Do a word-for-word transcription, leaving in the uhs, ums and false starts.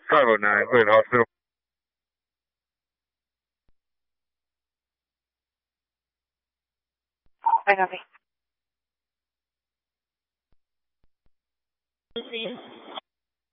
five oh nine, go ahead, hospital. I copy.